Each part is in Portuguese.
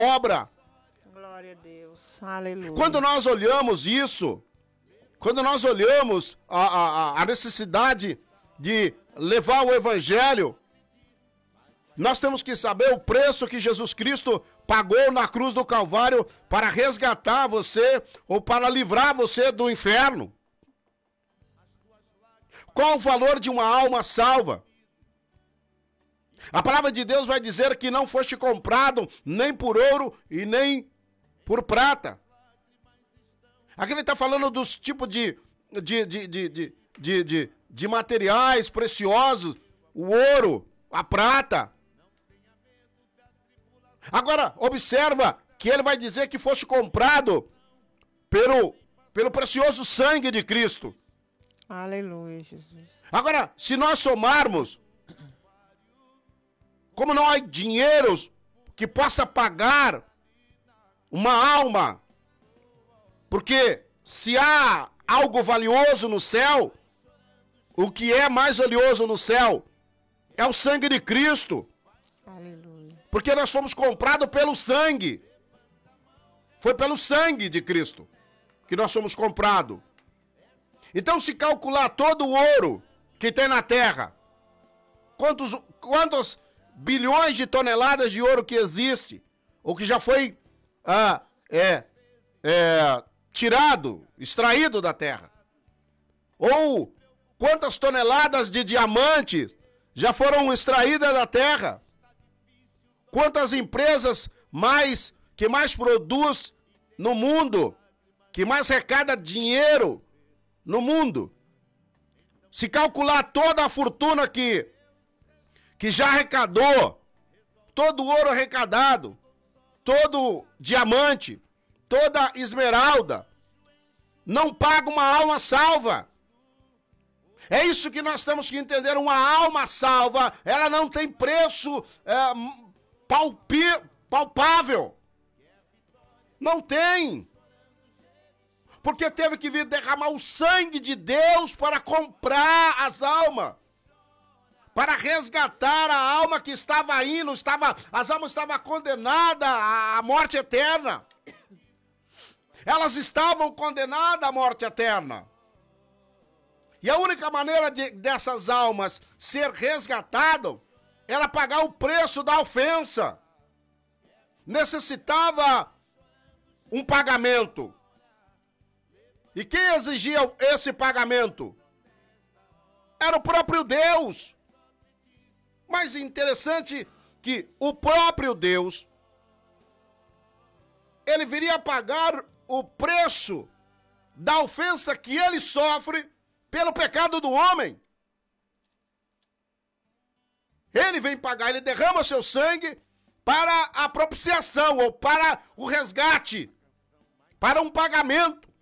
obra. Glória a Deus. Aleluia. Quando nós olhamos isso, quando nós olhamos a necessidade de levar o evangelho, nós temos que saber o preço que Jesus Cristo pagou na cruz do Calvário para resgatar você ou para livrar você do inferno. Qual o valor de uma alma salva? A palavra de Deus vai dizer que não foste comprado nem por ouro e nem por prata. Aqui ele está falando dos tipos de materiais preciosos, o ouro, a prata. Agora, observa que ele vai dizer que foste comprado pelo precioso sangue de Cristo. Aleluia, Jesus. Agora, se nós somarmos, como não há dinheiro que possa pagar uma alma, porque se há algo valioso no céu, o que é mais valioso no céu é o sangue de Cristo. Aleluia. Porque nós fomos comprados pelo sangue. Foi pelo sangue de Cristo que nós fomos comprados. Então, se calcular todo o ouro que tem na terra, quantos bilhões de toneladas de ouro que existe, ou que já foi tirado, extraído da terra, ou quantas toneladas de diamantes já foram extraídas da terra, quantas empresas que mais produz no mundo, que mais arrecada dinheiro no mundo. Se calcular toda a fortuna que já arrecadou, todo o ouro arrecadado, todo diamante, toda esmeralda, não paga uma alma salva. É isso que nós temos que entender. Uma alma salva, ela não tem preço palpável. Não tem. Porque teve que vir derramar o sangue de Deus para comprar as almas. Para resgatar a alma que estava indo, as almas estavam condenadas à morte eterna. Elas estavam condenadas à morte eterna. E a única maneira dessas almas ser resgatadas era pagar o preço da ofensa. Necessitava um pagamento. E quem exigia esse pagamento? Era o próprio Deus. Mas interessante que o próprio Deus, ele viria pagar o preço da ofensa que ele sofre pelo pecado do homem. Ele vem pagar, ele derrama seu sangue para a propiciação ou para o resgate, para um pagamento.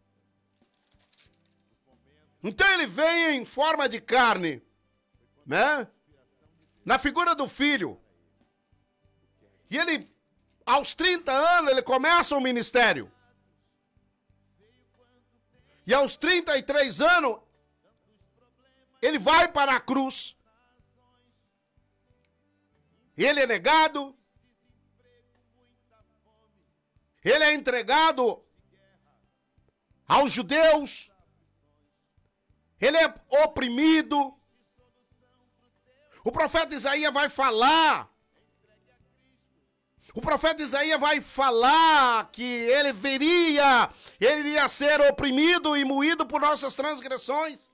Então ele vem em forma de carne, né? Na figura do filho. E ele, aos 30 anos, ele começa o ministério. E aos 33 anos, ele vai para a cruz. Ele é negado. Ele é entregado aos judeus. Ele é oprimido. O profeta Isaías vai falar. O profeta Isaías vai falar que ele iria ser oprimido e moído por nossas transgressões.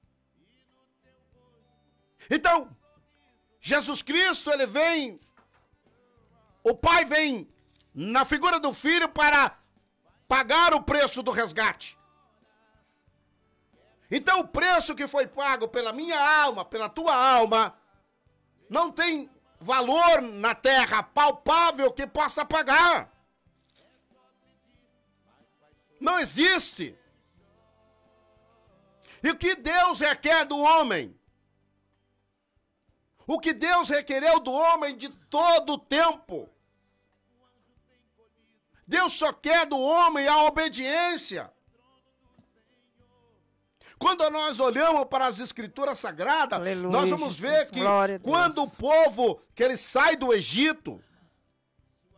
Então, Jesus Cristo, ele vem, o Pai vem na figura do Filho para pagar o preço do resgate. Então, o preço que foi pago pela minha alma, pela tua alma, não tem valor na terra palpável que possa pagar. Não existe. E o que Deus requer do homem? O que Deus requereu do homem de todo o tempo? Deus só quer do homem a obediência. Quando nós olhamos para as Escrituras Sagradas, aleluia, nós vamos ver que quando o povo que ele sai do Egito,